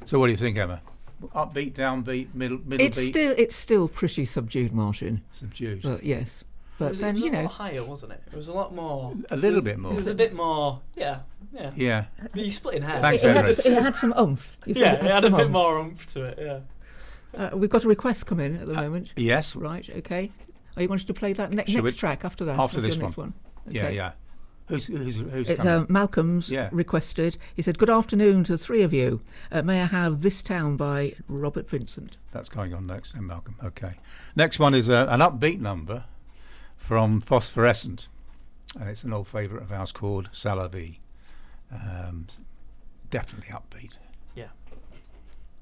So what do you think, Emma? Upbeat, downbeat, middle beat? It's still pretty subdued, Martin. Subdued. But yes. But it was a lot higher, wasn't it? It was a lot more. A little bit more. It was a bit more. Yeah. Yeah. But you split in half. Thanks, it had some oomph. It had a bit more oomph to it. Yeah. We've got a request come in at the moment. Yes. Right. Okay. Are you wanting to play that next track after that? After this one. Okay. Yeah. Who's it's coming? Malcolm's requested. He said, "Good afternoon to the three of you. May I have This Town by Robert Vincent?" That's going on next then, Malcolm. Okay. Next one is an upbeat number from Phosphorescent, and it's an old favourite of ours called C'est la vie. Definitely upbeat. Yeah.